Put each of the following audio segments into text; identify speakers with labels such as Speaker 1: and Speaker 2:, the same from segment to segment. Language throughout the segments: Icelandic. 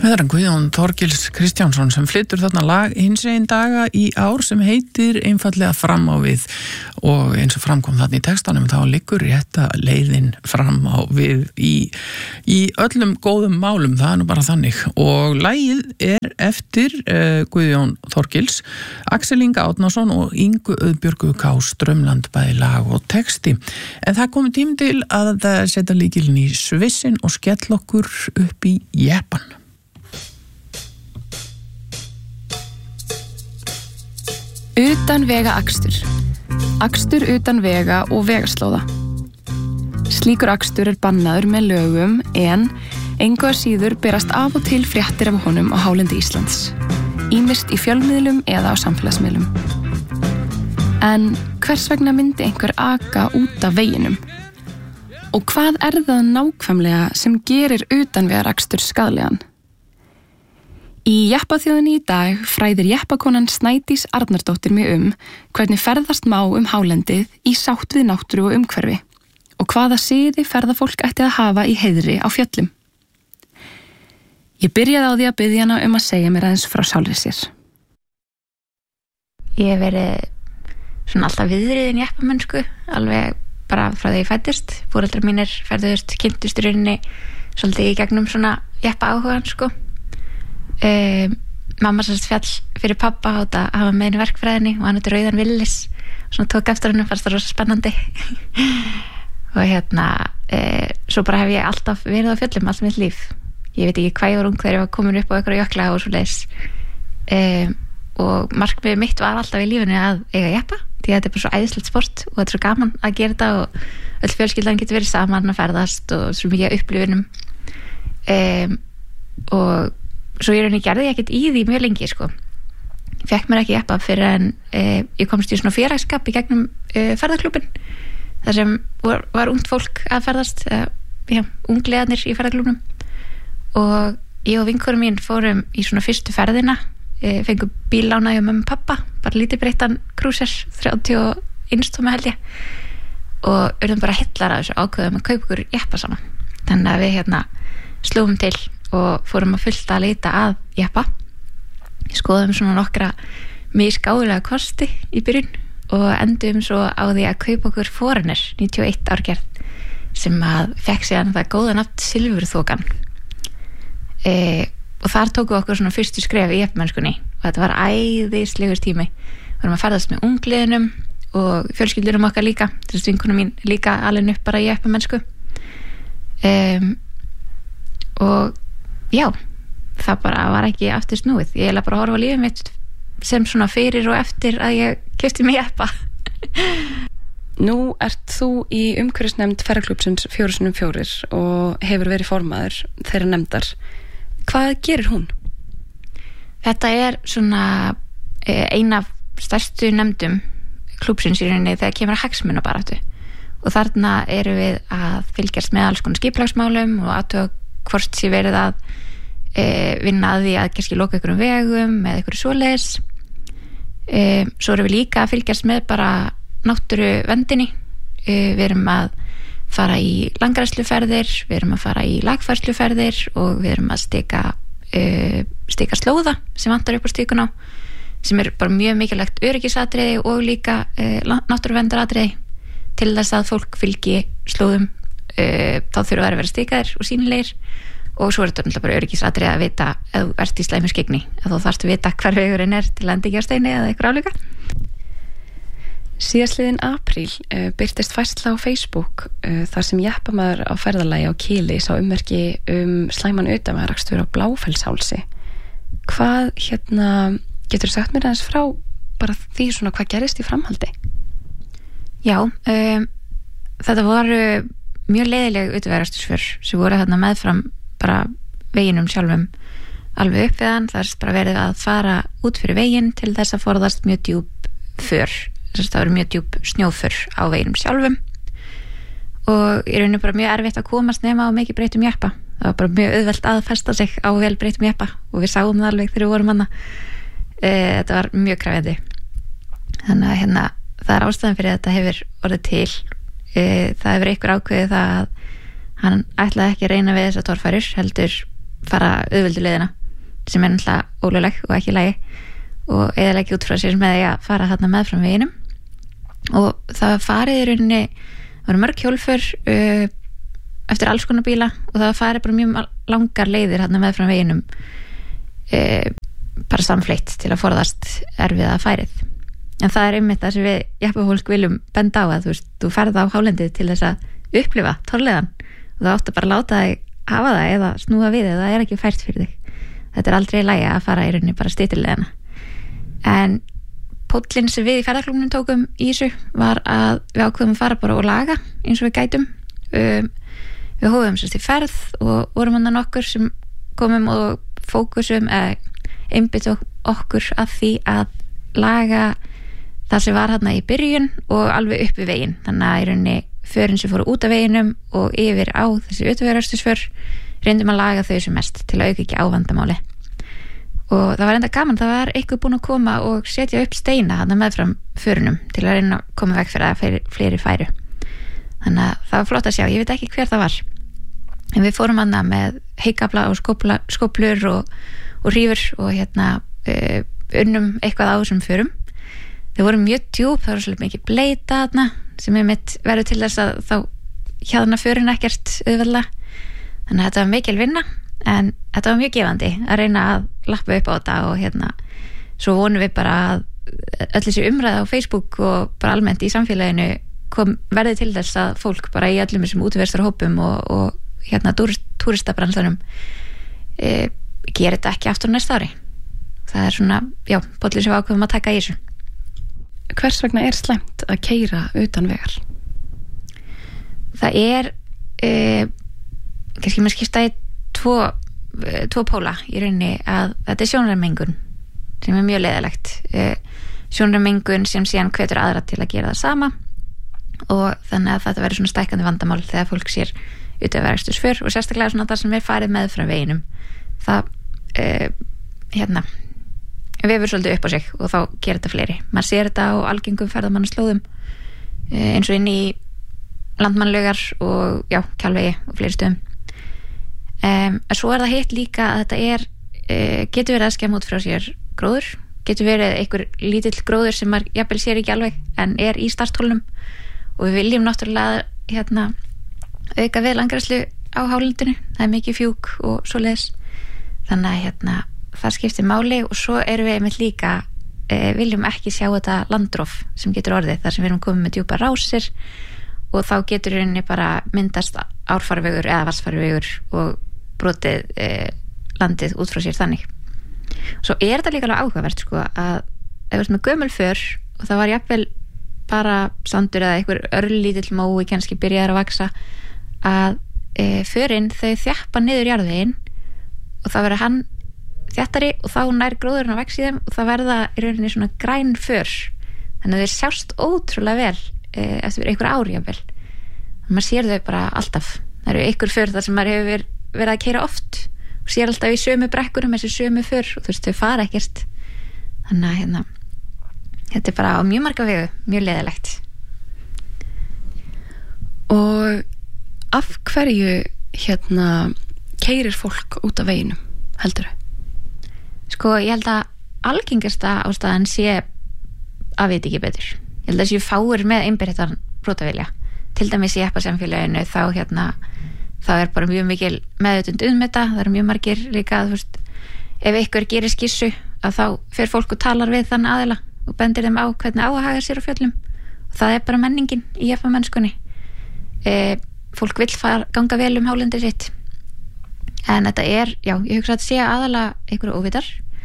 Speaker 1: Það er Guðjón Þorgils Kristjánsson sem flytur þarna lag hinsegin daga í ár sem heitir einfallega Fram á við og eins og framkom þarna í textanum þá liggur rétta leiðin fram á við í öllum góðum málum, það er nú bara þannig og lagið er eftir Guðjón Þorgils, Axel Inga Árnason og Ingu Auðbjörgu K. Strömland bæði lag og texti en það komið tím til að setja lykilinn í svissin og skell okkur upp í jeppan.
Speaker 2: Utan vega akstur. Akstur utan vega og vegaslóða. Slíkur akstur er bannaður með lögum en engu að síður berast af og til fréttir af honum á hálendi Íslands. Ýmist í fjölmiðlum eða á samfélagsmiðlum. En hvers vegna myndi einhver aka út af veginum? Og hvað er það nákvæmlega sem gerir utanvegarakstur skaðlegan? Í jeppaþjóðinni í dag fræðir jeppakonan Snædís Arnardóttir mig hvernig ferðast má hálendið í sátt við náttúru og umhverfi og hvaða siði ferðafólk ætti að hafa í heiðri á fjöllum. Ég byrjaði á því að biðja hana að segja mér aðeins frá sjálfri sér.
Speaker 3: Ég hef verið svona alltaf viðriðin jeppamennsku, alveg bara frá því ég fæddist. Foreldrar mínir ferðuðust, kynntust í rauninni svolítið í gegnum svona jeppa áhugan, sko. Mamma sérst fjall fyrir pappa á þetta að hafa með henni verkfræðinni og hann heitir Rauðan Willis og svona tók eftir henni, fannst það rosa spennandi og svo bara hef ég alltaf verið á fjöllum allt mitt líf. Ég veit ekki hvað ég var ung þegar ég var komin upp á einhverju jökla og svo leiðis og markmiðið mitt var alltaf í lífinu að eiga jeppa því að þetta er bara svo æðislegt sport og þetta er svo gaman að gera þetta og öll fjölskyldan getur verið saman að ferðast og svo mikið upplifunum og svo ég rauninni gerði ekkert í því mjög lengi, sko. Fekk mér ekki jeppa fyrir en ég komst í svona félagsskap í gegnum ferðaklúbbin þar sem var ungt fólk að ferðast, unglegarnir í ferðaklúbbnum og ég og vinkonum mín fórum í svona fyrstu ferðina, fengum bíllána hjá mömmu og pappa, bara lítið breyttan krúser, 31 tómi held ég og urðum bara hillar að þessu ákveðum að kaupa ykkur jeppa saman. Þannig að við slúum til og fórum að fullta að leita að jeppa. Skoðum svona nokkra misgáðulega kosti í byrjun og endum svo á því að kaupa okkur Forerunner 91 árgerð sem að fekk síðan það góða nafn Silfurþokan og þar tókum við okkur svona fyrstu skref í jeppamennskunni og þetta var æðislegur tími. Við vorum að ferðast með ungliðinum og fjölskyldurum okkar líka, þessi vinkona mín líka alveg upp bara í jeppamennsku og já, það bara var ekki aftur snúið. Ég bara að horfa á lífið mitt sem svona fyrir og eftir að ég keypti mig jeppa.
Speaker 2: Nú ert þú í umhverfisnefnd ferðaklúbbsins 4x4 og hefur verið formaður þeirra nefndar. Hvað gerir hún?
Speaker 3: Þetta er svona ein af stærstu nefndum klúbbsins í rauninni þegar kemur að hagsmunabaráttu og þarna erum við að fylgjast með alls konar skipulagsmálum og athuga hvort sé verið að vinna að því að kannski loka einhverjum vegum með einhverju svoleiðis svo erum við líka að fylgjast með bara náttúruverndinni við erum að fara í landgræðsluferðir, við erum að fara í lagfærsluferðir og við erum að stika slóða sem vantar upp á stikun á sem er bara mjög mikilvægt öryggisatriði og líka náttúruverndarratriði til þess að fólk fylgi slóðum þá þurfa að vera stikaðir og sýnilegir og svo er þetta náttúrulega bara öryggisatriði að vita ef þú ert í slæmu skyggni að þú þarfst að vita hver vegurinn er til að enda ekki á steini eða eitthvað álíka.
Speaker 2: Síðastliðin apríl birtist færsla á Facebook þar sem jeppamaður á ferðalagi á Kili sá ummerki slæman utanvegarakstur á Bláfellshálsi. Hvað getur sagt mér aðeins frá bara því svona hvað gerist í framhaldi?
Speaker 3: Já, þetta voru mjög leiðileg utanvegarakstur sem voru þarna meðfram bara veginum sjálfum alveg upp við hann, það er bara verið að fara út fyrir veginn til þess að forðast mjög djúp för, þess að það voru mjög djúp snjóför á veginum sjálfum og í rauninu bara mjög erfitt að komast nema á mikið breytum jeppa. Það var bara mjög auðvelt að festa sig á vel breytum jeppa og við sáum það alveg þegar við vorum hana. Þetta var mjög krefjandi. Þannig að það er ástæðan fyrir að þetta hefur orðið til. Það hefur einhver ákveðið það að hann ætlaði ekki að reyna við þessar torfærir, heldur fara auðveldu leiðina sem náttúrulega ólögleg og ekki í lagi og eðalegi út frá sér með því að fara þarna meðfram veginum og það var farið í rauninni, það voru mörg hjólför eftir alls konar bíla og það var farið bara mjög langar leiðir þarna meðfram veginum bara samfleitt til að forðast erfiða færið. En það einmitt það sem við jeppafólk viljum benda á að þú ferð á hálendið til þess að upplifa torleðan og það áttu bara að láta þig hafa það eða snúa við eða það er ekki fært fyrir þig. Þetta aldrei í lagi að fara í rauninni bara styttilegana. En póllinn sem við í ferðaklúbnum tókum í þessu var að við ákveðum að fara bara og laga eins og við gætum. Við hófum sérst í ferð og vorum hann nokkur sem komum og fókusum einbyttu okkur að því að laga það sem var hérna í byrjun og alveg upp við veginn. Þannig að í rauninni förin sem fóru út af veginum og yfir á þessi utanvegarakstursför reyndum að laga þau sem mest til að auka ekki ávandamáli. Og það var enda gaman, það var eitthvað búin að koma og setja upp steina þarna meðfram förunum til að reyna að koma vekk fyrir að fleiri færu. Þannig að það var flott að sjá, ég veit ekki hver það var. En við fórum hana með heikabla og skóplur og rífur og unnum eitthvað á þessum förum. Þau voru mjög djúp, það voru svolítið mikið bleita þarna sem mitt verður til þess að þá hjaðna förin ekkert auðveldlega. Þannig að þetta var mikil vinna en þetta var mjög gefandi að reyna að lappa upp á þetta og svo vonum við bara að öll þessi umræða á Facebook og bara almennt í samfélaginu verði til þess að fólk bara í öllum þessum útiverstarhópum og túristabransanum gerir þetta ekki aftur næsta ári. Það er svona, póllinn sem við ákveðum að taka í þessu.
Speaker 2: Hvers vegna er slæmt að keyra utan vegar?
Speaker 3: Það er kannski maður skipta í tvo póla í rauninni að þetta er sjónarmengun sem er mjög leiðilegt. Sjónarmengun sem síðan hvetur aðra til að gera það sama og þannig að þetta verður svona stækkandi vandamál þegar fólk sér utanvegarakstursför og sérstaklega svona það sem er farið með frá veginum. Það vefur svolítið upp á sig og þá gerir þetta fleiri. Maður sér þetta á algengum ferðamannaslóðum eins og inn í landmannlaugar og Kjalvegi og fleiri stöðum. En svo er það hitt líka að þetta getur verið að skemma út frá sér gróður, getur verið einhver lítill gróður sem maður jafnvel sér ekki alveg en er í starthólnum og við viljum náttúrulega auka við landgræðslu á hálendinu. Það er mikið fjúk og svoleiðis. Þannig að það skiptir máli og svo erum við einmitt líka viljum ekki sjá þetta landrof sem getur orðið þar sem við erum komið með djúpa rásir og þá getur rauninni bara myndast árfarvegur eða vatnsfarvegur og brotið landið út frá sér þannig. Svo er þetta líka alveg áhugavert að ef þú ert með gömul för og það var jafnvel bara sandur eða einhver örlítill mói kannski byrjaður að vaksa að förin þau þjappa niður jarðveginn og það verður hann þjattari og þá nær gróðurinn að vexa í þeim og það verða í rauninni svona græn för þannig að þeir sjást ótrúlega vel eftir einhver ár jafnvel. Maður sér þau bara alltaf. Það eru einhver för þar sem maður hefur verið að keyra oft og sér alltaf í sömu brekkunum þessi sömu för og þau fara ekkert. Þannig að þetta er bara á mjög marga vegu, mjög leiðilegt.
Speaker 2: Og af hverju keyrir fólk út af veginum, heldurðu?
Speaker 3: Ég held að algengasta ástæðan sé að veit ekki betur. Ég held að séu fáir með einbeittan brotavilja. Til dæmis í eppasamfélaginu þá er bara mjög mikil meðvitund þetta. Það eru mjög margir líka að ef einhver gerir skissu að þá fer fólk og talar við þann aðila og bendir þeim á hvernig á að haga sér á fjöllum og það er bara menningin í eppamennskunni. Fólk vill ganga vel hálendið sitt en þetta er, ég hugsa að þetta sé aðalega einhverju óvitar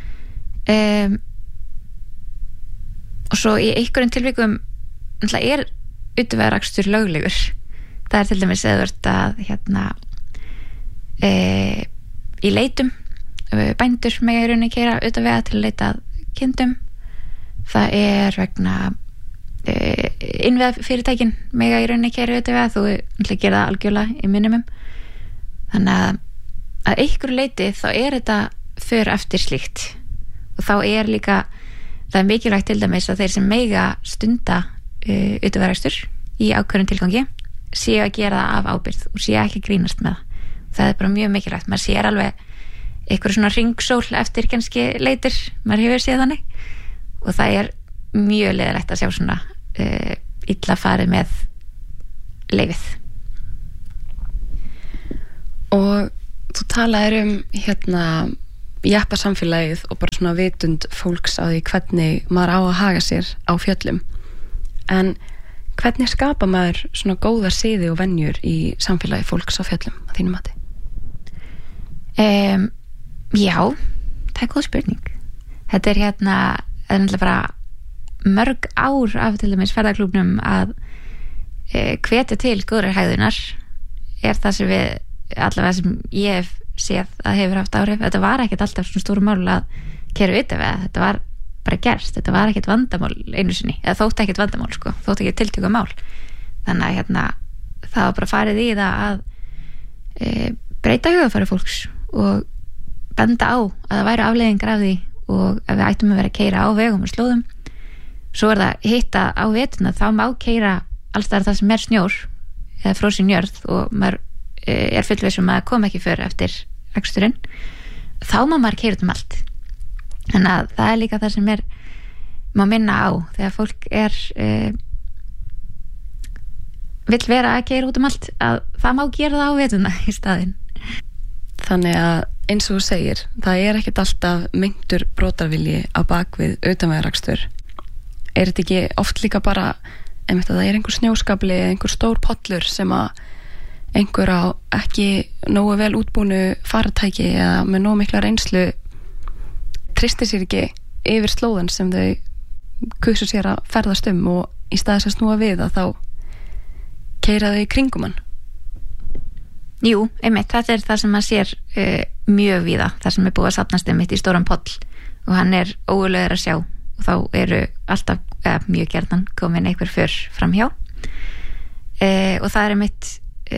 Speaker 3: og svo í einhverjum tilvikum er utanvegarakstur löglegur. Það er til dæmis að í leitum bændur mega í rauninni keyra utanvega til að leita að kindum. Það er vegna innviðafyrirtækin mega í rauninni keyra utanvega þú gera það algjörlega í minimum. Þannig að einhverju leiti þá er þetta för eftir slíkt og þá er líka það er mikilvægt til dæmis að þeir sem mega stunda utanvegarakstur í ákveðnum tilgangi séu að gera það af ábyrgð og séu ekki að grínast með það er bara mjög mikilvægt. Maður sér alveg einhver svona ringsól eftir kannski leitir, maður hefur séð þannig og það mjög leiðilegt að sjá svona illa farið með leyfið.
Speaker 2: Og þú talaðir jeppasamfélagið og bara svona vitund fólks á því hvernig maður á að haga sér á fjöllum. En hvernig skapa maður svona góðar siði og venjur í samfélagi fólks á fjöllum að þínu mati?
Speaker 3: Já, það góð spurning. Þetta náttúrulega bara mörg ár af til dæmis ferðaklúbnum að hvetja til góðrar hegðunar það sem við allavega sem ég hef séð að hefur haft áhrif. Þetta var ekkert alltaf svona stóru mál að keyra utan þetta var bara gerst, þetta var ekkert vandamál einu sinni, eða þótt ekkert vandamál sko, þótt ekki tiltöku mál. Þannig að það var bara farið í það að breyta hugafari fólks og benda á að það væru afleiðingar af því og ef við ættum að vera að keyra á vegum og slóðum, svo það hitta á vetuna, þá má keyra alls það sem snjór eða frosin jörð og maður fullviss að kom ekki fyrir eftir aksturinn, þá má maður keyra um allt. Þannig að það líka það sem má minna á þegar fólk vill vera að keyra út um allt, að það má gera það á vetuna í staðinn.
Speaker 2: Þannig að eins og þú segir, það ekkert alltaf meintur brotarvilji á bakvið utanvegarakstur. Þetta ekki oft líka bara að það einhver snjóskafli eða einhver stór pollur sem að einhver á ekki nógu vel útbúnu farartæki eða með nógu mikla reynslu treystir sér ekki yfir slóðan sem þau kusu sér að ferðast og í staðis að snúa við að þá keyra þau í kringum hann.
Speaker 3: Jú, einmitt, þetta það sem maður sér mjög víða, það sem búið að safnast einmitt í stóran poll og hann ógurlegur að sjá og þá alltaf mjög gjarnan komin einhver för framhjá og það einmitt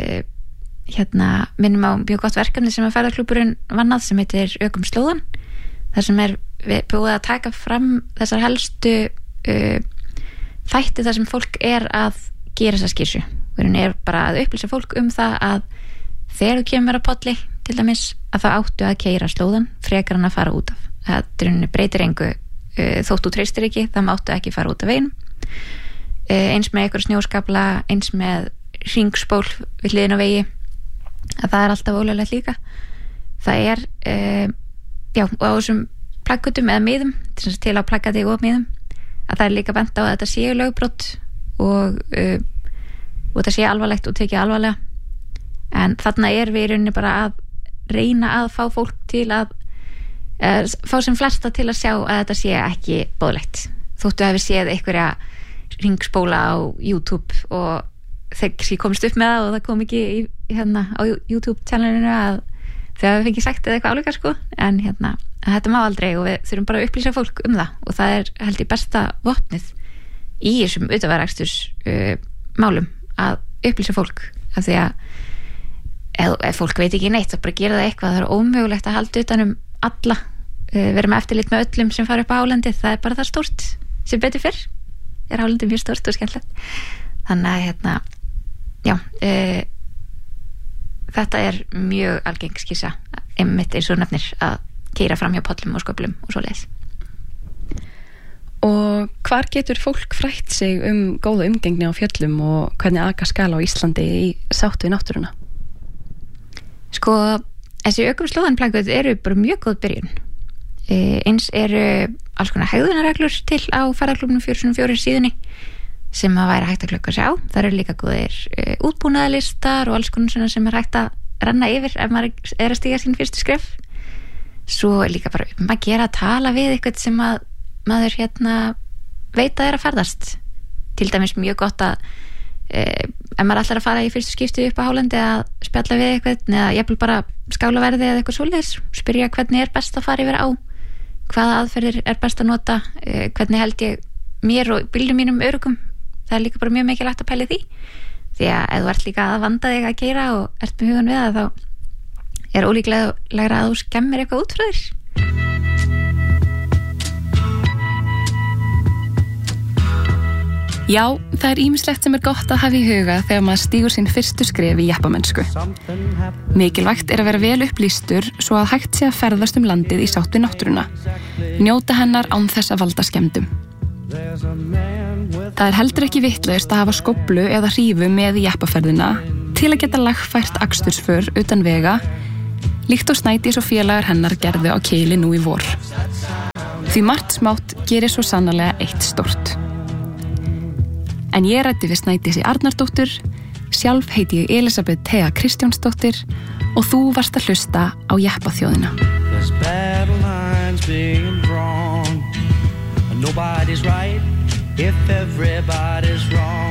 Speaker 3: minnum á mjög gott verkefni sem að ferðarklúbburinn vann að sem heitir Ökum slóðan, þar sem búið að taka fram þessar helstu þætti þar sem fólk að gera þessa skýrsu. Við bara að upplýsa fólk það að þegar þú kemur að polli til dæmis að það áttu að keyra slóðan frekar en að fara út af. Það breytir engu þótt þú treystir ekki, það máttu ekki fara út af veginum. Eins með einhver snjóskafla, eins með hringspól við hliðin á vegi, að það alltaf ólöglegt líka. Það og á þessum plaggutum eða miðum, til á plaggati og miðum, að það líka bent á að þetta séu lögbrot og þetta sé alvarlegt og tekið alvarlega. En þarna við í rauninni bara að reyna að fá fólk til að fá sem flesta til að sjá að þetta sé ekki boðlegt. Þóttu hefur séð einhverja hringspóla á YouTube og þegar komst upp með það og það kom ekki á YouTube-channelinu að þegar við fengið sagt eða eitthvað álíka sko, en þetta má aldrei og við þurfum bara að upplýsa fólk það og það held ég besta vopnið í þessum utanvegaraksturs málum, að upplýsa fólk, af því að ef fólk veit ekki neitt þá bara gera það eitthvað, það ómögulegt að halda utan alla, vera með eftirlit með öllum sem fara upp á hálendið, það bara það stórt sem betur fyrr, hálendið mjög stórt og skemmtilegt. Þannig að þetta mjög algeng skissa einmitt eins og nefnir að keyra fram hjá pollum og sköflum og svoleiðis.
Speaker 2: Og hvar getur fólk frætt sig góða umgengni á fjöllum og hvernig aka skal á Íslandi í sátt við náttúruna?
Speaker 3: Sko, þessi Ökum slóðan plagguð bara mjög góð byrjun. Eins alls konar hegðunarreglur til á ferðarklúbbnum 404 síðunni sem að væri hægt að klukka sig á. Það líka góðir útbúnaðarlistar og alls konar sem hægt að renna yfir ef maður að stíga sín fyrstu skref. Svo líka bara að gera að tala við eitthvað sem að maður veit að að ferðast. Til dæmis mjög gott að ef maður ætlar að fara í fyrstu skipti upp á hálendi að spjalla við eitthvað eða jafnvel bara skála verði eða eitthvað svoleiðis, spyrja hvernig best að fara yfir á, hvaða aðferðir best að nota, hvernig held ég mér og bílnum mínum öruggum. Það líka bara mjög mikilvægt að pæla því að ef þú ert líka að vanda þig að keyra og ert með hugan við það, þá ólíklega að þú skemmir eitthvað út frá þér.
Speaker 2: Já, það ýmislegt sem gott að hafa í huga þegar maður stígur sín fyrstu skref í jeppamennsku. Mikilvægt að vera vel upplýstur svo að hægt sé að ferðast landið í sátt við náttúruna. Njóta hennar án þess að valda skemmdum. Það heldur ekki vitlaust að hafa skóflu eða hrífu með í jeppaferðina til að geta lagfært akstursför utan vega, líkt og Snædís og félagar hennar gerðu á Keili nú í vor. Því margt smátt gerir svo sannarlega eitt stórt. En ég ræddi við Snædísi Arnardóttur, sjálf heiti ég Elisabeth Thea Kristjánsdóttir og þú varst að hlusta á Jeppaþjóðina. There's battle lines being drawn. Nobody's right if everybody's wrong.